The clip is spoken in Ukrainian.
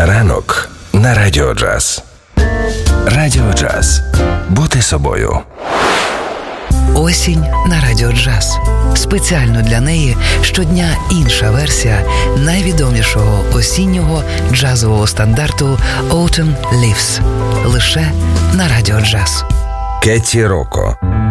Ранок на Радіо Джаз. Радіо Джаз. Бути собою. Осінь на Радіо Джаз. Спеціально для неї щодня інша версія найвідомішого осіннього джазового стандарту Autumn Leaves. Лише на Радіо Джаз. Кетті Роко.